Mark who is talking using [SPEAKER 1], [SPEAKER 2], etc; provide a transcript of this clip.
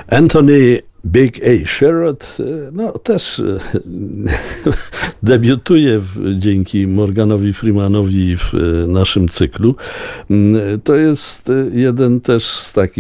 [SPEAKER 1] Anthony Big A. Sherrod no, też debiutuje dzięki Morganowi Freemanowi w naszym cyklu. To jest jeden też z takich